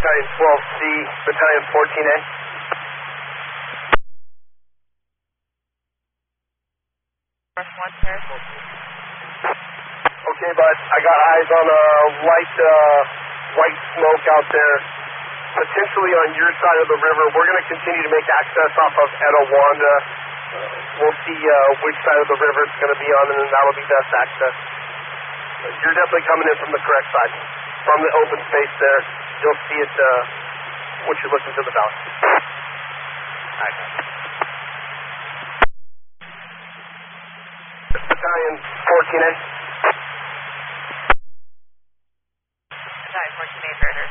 Battalion 12C, Battalion 14A. Okay, bud. I got eyes on a light white smoke out there, potentially on your side of the river. We're going to continue to make access off of Etiwanda. We'll see which side of the river it's going to be on, and then that'll be best access. You're definitely coming in from the correct side. From the open space there, you'll see it once you look into the valley. All right. Battalion 14A. Battalion 14A, further.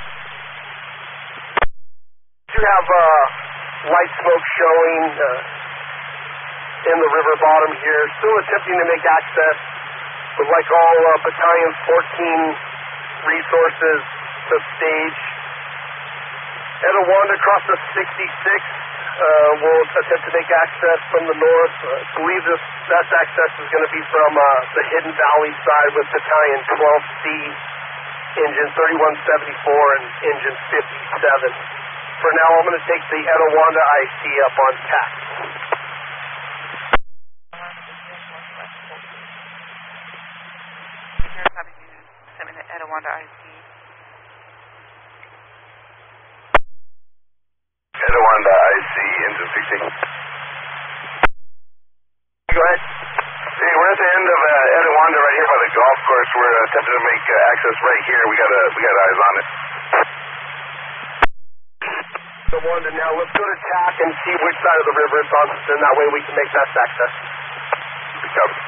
You have light smoke showing in the river bottom here. Still attempting to make access, but like all Battalion 14 resources to stage. Etiwanda across the 66 will attempt to make access from the north. I believe this best access is going to be from the Hidden Valley side with Battalion 12C, Engine 3174 and Engine 57. For now, I'm going to take the Etiwanda IC up on TAC. Etiwanda IC. Etiwanda IC, Engine 16. Go ahead. Hey, we're at the end of Etiwanda right here by the golf course. We're attempting to make access right here. We got eyes on it. Etiwanda, now let's go to TAC and see which side of the river it's on, and that way we can make best access. Copy.